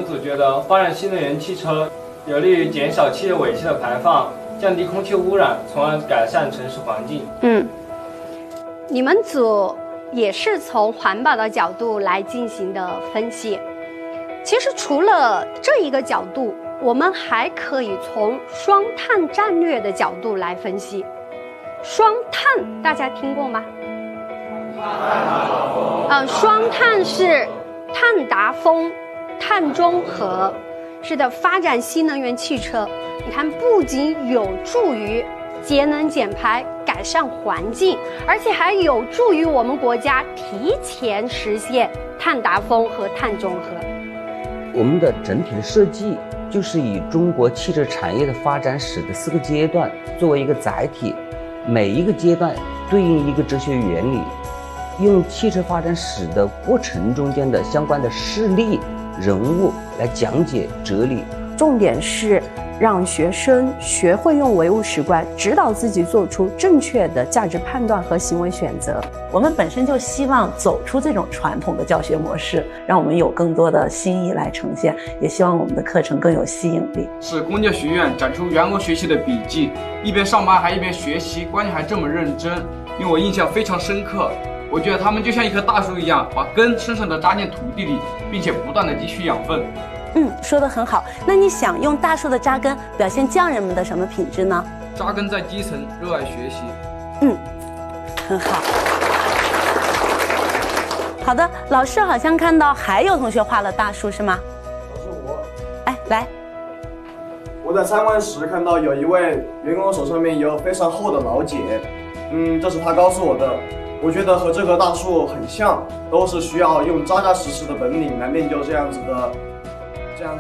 们组觉得发展新能源汽车有利于减少汽油尾气的排放，降低空气污染，从而改善城市环境。 你们组也是从环保的角度来进行的分析。其实除了这一个角度，我们还可以从双碳战略的角度来分析。双碳大家听过吗？双碳是碳达峰、碳中和。是的，发展新能源汽车，你看不仅有助于节能减排、改善环境，而且还有助于我们国家提前实现碳达峰和碳中和。 我们的整体的设计就是以中国汽车产业的发展史的4个阶段作为一个载体，每一个阶段对应一个哲学原理，用汽车发展史的过程中间的相关的事例、人物来讲解哲理。 重点是让学生学会用唯物史观指导自己做出正确的价值判断和行为选择。 我们本身就希望走出这种传统的教学模式，让我们有更多的新意来呈现，也希望我们的课程更有吸引力。 是公教学院展出员工学习的笔记，一边上班还一边学习，关键还这么认真，令我印象非常深刻。我觉得他们就像一棵大树一样，把根深深地扎进土地里，并且不断地汲取养分。 说得很好。那你想用大树的扎根表现匠人们的什么品质呢？ 扎根在基层，热爱学习。 很好。好的，老师好像看到还有同学画了大树是吗？ 是我。 来。 我在参观时看到有一位员工手上面有非常厚的老茧，这是他告诉我的。我觉得和这棵大树很像，都是需要用扎扎实实的本领来练就这样子的